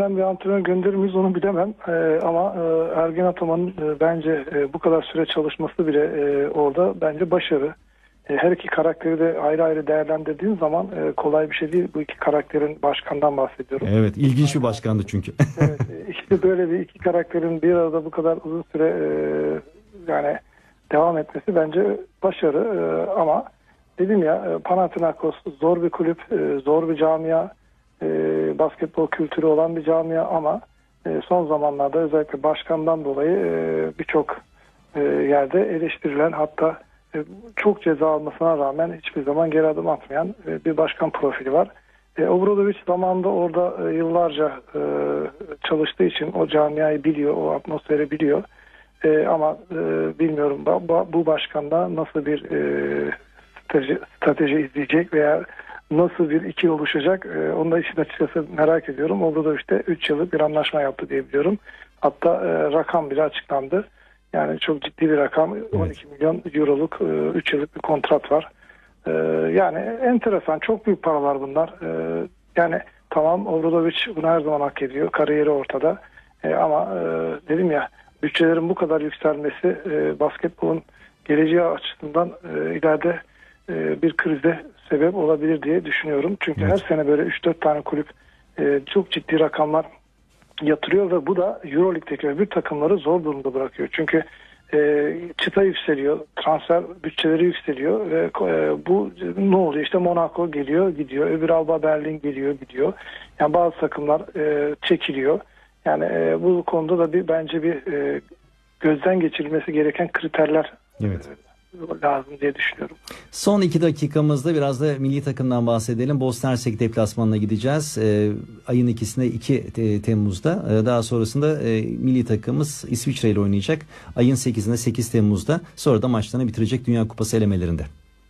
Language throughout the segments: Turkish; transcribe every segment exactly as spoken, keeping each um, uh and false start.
Türkiye'den bir antrenör gönderir miyiz onu bilemem. E, ama e, Ergin Ataman'ın e, bence e, bu kadar süre çalışması bile e, orada bence başarı. E, her iki karakteri de ayrı ayrı değerlendirdiğin zaman e, kolay bir şey değil. Bu iki karakterin başkandan bahsediyorum. Evet, ilginç bir başkandı çünkü. Evet, işte böyle bir iki karakterin bir arada bu kadar uzun süre e, yani devam etmesi bence başarı. E, ama dedim ya, e, Panathinaikos zor bir kulüp, e, zor bir camia. E, basketbol kültürü olan bir camia ama e, son zamanlarda özellikle başkandan dolayı e, birçok e, yerde eleştirilen, hatta e, çok ceza almasına rağmen hiçbir zaman geri adım atmayan e, bir başkan profili var. E, Obradovic zamanında orada e, yıllarca e, çalıştığı için o camiayı biliyor, o atmosferi biliyor. E, ama e, bilmiyorum bu, bu başkanda nasıl bir e, strateji, strateji izleyecek veya nasıl bir ikili oluşacak, e, onu da işin açıkçası merak ediyorum. Obradovic'te üç yıllık bir anlaşma yaptı diye biliyorum. Hatta e, rakam bile açıklandı. Yani çok ciddi bir rakam. Evet. on iki milyon euroluk e, üç yıllık bir kontrat var. E, yani enteresan, çok büyük paralar bunlar. E, yani tamam, Obradovic bunu her zaman hak ediyor. Kariyeri ortada. E, ama e, dedim ya, bütçelerin bu kadar yükselmesi e, basketbolun geleceği açısından e, ileride e, bir krize sebep olabilir diye düşünüyorum. Çünkü evet, her sene böyle üç dört tane kulüp e, çok ciddi rakamlar yatırıyor ve bu da Euroleague'deki öbür takımları zor durumda bırakıyor. Çünkü e, çıta yükseliyor, transfer bütçeleri yükseliyor ve e, bu ne oluyor? İşte Monaco geliyor, gidiyor. Öbür Alba Berlin geliyor, gidiyor. Yani bazı takımlar e, çekiliyor. Yani e, bu konuda da bir bence bir e, gözden geçirilmesi gereken kriterler evet, e, lazım diye düşünüyorum. Son iki dakikamızda biraz da milli takımdan bahsedelim. Bosna Hersek deplasmanına gideceğiz. Ee, ayın ikisinde iki Temmuz'da. Ee, daha sonrasında e, milli takımımız İsviçre ile oynayacak. Ayın sekizinde sekiz Temmuz'da. Sonra da maçlarını bitirecek Dünya Kupası elemelerinde.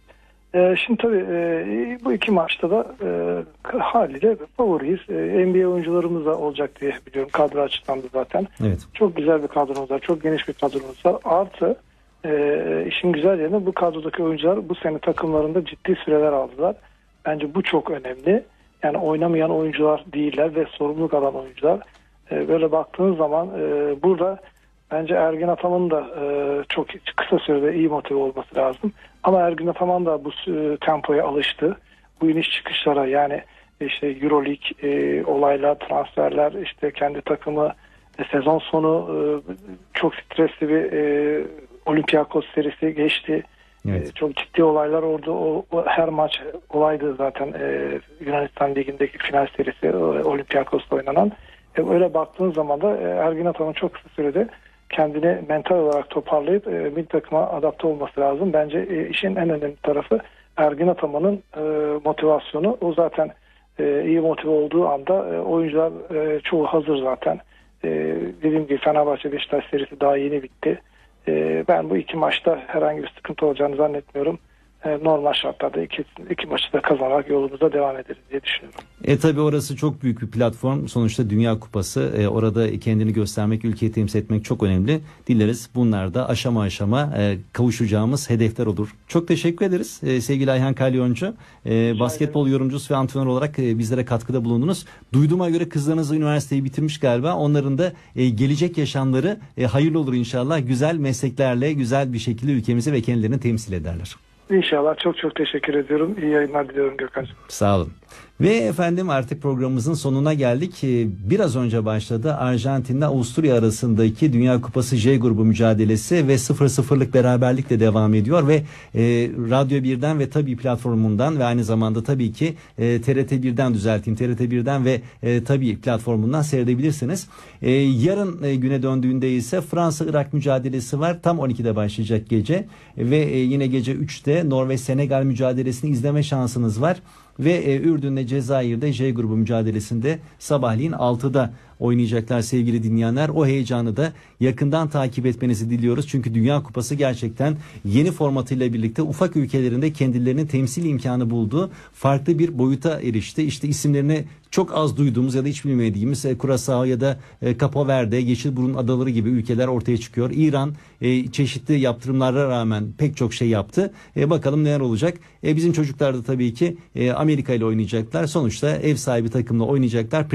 Ee, şimdi tabii e, bu iki maçta da e, haliyle favoriyiz. E, N B A oyuncularımız da olacak diye biliyorum. Kadro açıklandı zaten. Evet. Çok güzel bir kadromuz var. Çok geniş bir kadromuz var. Artı e, işin güzel yanı, bu kadrodaki oyuncular bu sene takımlarında ciddi süreler aldılar. Bence bu çok önemli. Yani oynamayan oyuncular değiller ve sorumluluk alan oyuncular. E, böyle baktığınız zaman e, burada bence Ergin Ataman'ın da e, çok kısa sürede iyi motive olması lazım. Ama Ergin Ataman da bu e, tempoya alıştı. Bu iniş çıkışlara, yani işte Euroleague e, olaylar, transferler, işte kendi takımı e, sezon sonu e, çok stresli bir e, Olympiakos serisi geçti. Evet. E, çok ciddi olaylar orada. O, o her maç olaydı zaten, e, Yunanistan Ligi'ndeki final serisi, e, Olympiakos'ta oynanan. E, öyle baktığınız zaman da e, Ergin Ataman çok kısa sürede kendini mental olarak toparlayıp e, milli takıma adapte olması lazım. Bence e, işin en önemli tarafı Ergin Ataman'ın e, motivasyonu. O zaten e, iyi motive olduğu anda e, oyuncular e, çoğu hazır zaten. E, dediğim gibi Fenerbahçe Beşiktaş serisi daha yeni bitti. E, ben bu iki maçta herhangi bir sıkıntı olacağını zannetmiyorum. Normal şartlarda iki, iki maçı da kazanarak yolumuza devam ederiz diye düşünüyorum. E tabi orası çok büyük bir platform. Sonuçta Dünya Kupası. E, orada kendini göstermek, ülkeyi temsil etmek çok önemli. Dileriz bunlar da aşama aşama e, kavuşacağımız hedefler olur. Çok teşekkür ederiz e, sevgili Ayhan Kalyoncu. E, basketbol yorumcusu ve antrenör olarak e, bizlere katkıda bulundunuz. Duyduğuma göre kızlarınız üniversiteyi bitirmiş galiba. Onların da e, gelecek yaşamları e, hayırlı olur inşallah. Güzel mesleklerle, güzel bir şekilde ülkemizi ve kendilerini temsil ederler. İnşallah. Çok çok teşekkür ediyorum. İyi yayınlar diliyorum Gökhan'cığım. Sağ olun. Ve efendim artık programımızın sonuna geldik. Biraz önce başladı Arjantin'le Avusturya arasındaki Dünya Kupası J grubu mücadelesi ve sıfır sıfırlık beraberlikle devam ediyor ve e, Radyo birden ve tabii platformundan ve aynı zamanda tabii ki e, T R T birden düzelteyim T R T birden ve e, tabii platformundan seyredebilirsiniz. E, yarın e, güne döndüğünde ise Fransa-Irak mücadelesi var. Tam on ikide başlayacak gece ve e, yine gece üçte Norveç-Senegal mücadelesini izleme şansınız var. Ve e, Ürdün'le Cezayir'de J grubu mücadelesinde sabahleyin altıda oynayacaklar sevgili dinleyenler. O heyecanı da yakından takip etmenizi diliyoruz. Çünkü Dünya Kupası gerçekten yeni formatıyla birlikte ufak ülkelerinde kendilerinin temsil imkanı bulduğu farklı bir boyuta erişti. İşte isimlerini çok az duyduğumuz ya da hiç bilmediğimiz e, Curaçao ya da e, Capo Verde, Yeşilburun adaları gibi ülkeler ortaya çıkıyor. İran e, çeşitli yaptırımlara rağmen pek çok şey yaptı. E, bakalım neler olacak. E, bizim çocuklar da tabii ki e, Amerika ile oynayacaklar. Sonuçta ev sahibi takımla oynayacaklar.